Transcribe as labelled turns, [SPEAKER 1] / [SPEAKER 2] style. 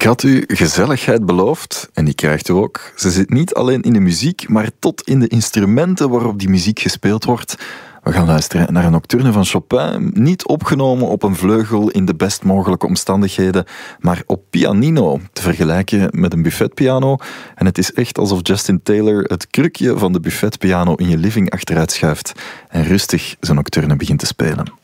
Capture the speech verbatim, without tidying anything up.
[SPEAKER 1] Ik had u gezelligheid beloofd, en die krijgt u ook. Ze zit niet alleen in de muziek, maar tot in de instrumenten waarop die muziek gespeeld wordt. We gaan luisteren naar een nocturne van Chopin, niet opgenomen op een vleugel in de best mogelijke omstandigheden, maar op pianino, te vergelijken met een buffetpiano. En het is echt alsof Justin Taylor het krukje van de buffetpiano in je living achteruit schuift en rustig zijn nocturne begint te spelen.